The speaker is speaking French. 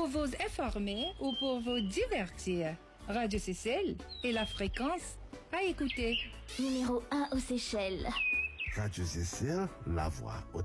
pour vous informer ou pour vous divertir. Radio Seychelles est la fréquence à écouter. Numéro 1 aux Seychelles. Radio Seychelles, la voix